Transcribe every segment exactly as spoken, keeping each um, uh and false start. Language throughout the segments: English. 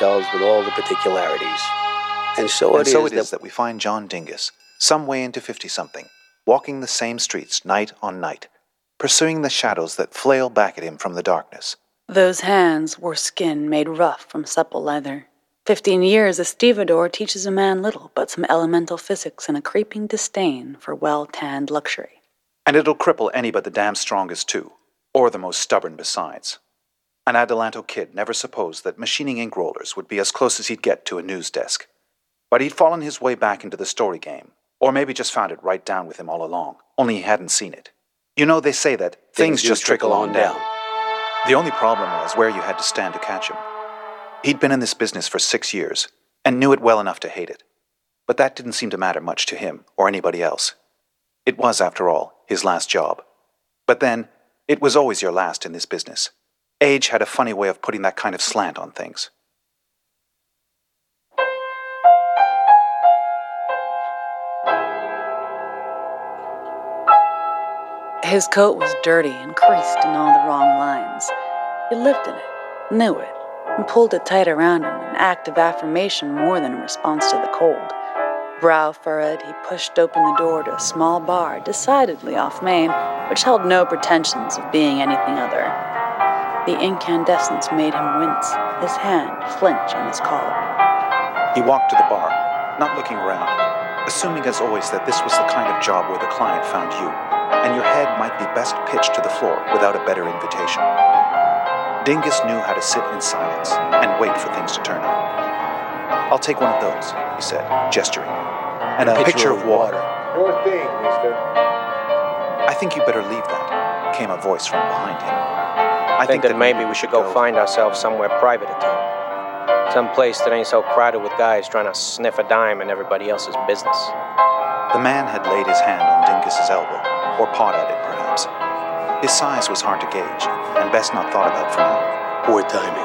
themselves with all the particularities. And so and it so is it is that, that we find John Dingus, some way into fifty-something, walking the same streets night on night, pursuing the shadows that flail back at him from the darkness. Those hands wore skin made rough from supple leather. Fifteen years a stevedore teaches a man little but some elemental physics and a creeping disdain for well-tanned luxury. And it'll cripple any but the damn strongest too, or the most stubborn besides. An Adelanto kid never supposed that machining ink rollers would be as close as he'd get to a news desk. But he'd fallen his way back into the story game, or maybe just found it right down with him all along, only he hadn't seen it. You know, they say that things, things just trickle on down. down. The only problem was where you had to stand to catch him. He'd been in this business for six years, and knew it well enough to hate it. But that didn't seem to matter much to him, or anybody else. It was, after all, his last job. But then, it was always your last in this business. Age had a funny way of putting that kind of slant on things. His coat was dirty and creased in all the wrong lines. He lived in it, knew it, and pulled it tight around him, an act of affirmation more than a response to the cold. Brow furrowed, he pushed open the door to a small bar, decidedly off Main, which held no pretensions of being anything other. The incandescence made him wince, his hand flinch on his collar. He walked to the bar, not looking around, assuming as always that this was the kind of job where the client found you, and your head might be best pitched to the floor without a better invitation. Dingus knew how to sit in silence and wait for things to turn up. "I'll take one of those," he said, gesturing, "and a, a picture, picture of water. water. Your thing, mister." "I think you better leave that," came a voice from behind him. I, I think, think that, that maybe we should go, go find ourselves somewhere private to talk. Some place that ain't so crowded with guys trying to sniff a dime in everybody else's business. The man had laid his hand on Dingus's elbow, or pawed at it, perhaps. His size was hard to gauge, and best not thought about for now. Poor timing.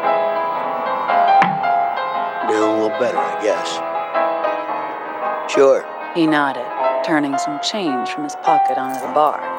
Now a little better, I guess. Sure. He nodded, turning some change from his pocket onto the bar.